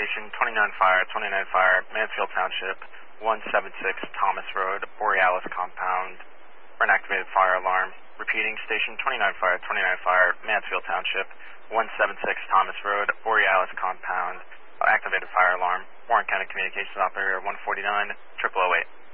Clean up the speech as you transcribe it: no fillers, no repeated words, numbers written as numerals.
Station, 29 Fire, Mansfield Township, 176 Thomas Road, Borealis Compound, for an activated fire alarm. Repeating, Station 29 Fire, Mansfield Township, 176 Thomas Road, Borealis Compound, activated fire alarm. Warren County Communications Operator 149, 0008.